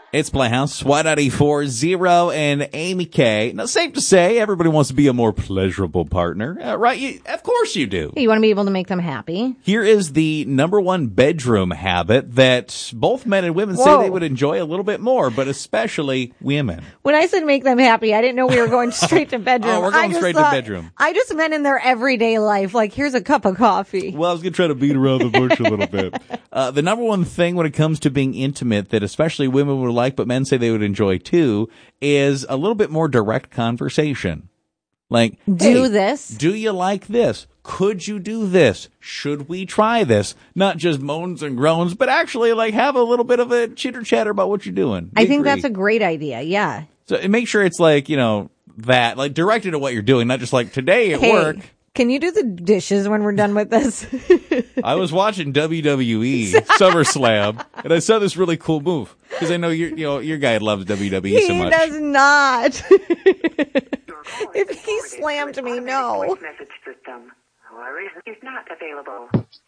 It's Playhouse, Y94, and Amy K. Now, safe to say, everybody wants to be a more pleasurable partner, right? Of course you do. You want to be able to make them happy. Here is the number one bedroom habit that both men and women say they would enjoy a little bit more, but especially women. When I said make them happy, I didn't know we were going straight to bedroom. Oh, we're going straight to bedroom. I just meant in their everyday life, like, here's a cup of coffee. Well, I was going to try to beat around the bush a little bit. The number one thing when it comes to being intimate that especially women would like, but men say they would enjoy too, is a little bit more direct conversation. Like, do this. Do you like this? Could you do this? Should we try this? Not just moans and groans, but actually like have a little bit of a chitter chatter about what you're doing. I think that's a great idea. Yeah. So make sure it's like, that, like directed at what you're doing, not just like today at work. Can you do the dishes when we're done with this? I was watching WWE SummerSlam, and I saw this really cool move because I know your guy loves WWE so much. He does not. If he slammed me, no. Message system. Is not available.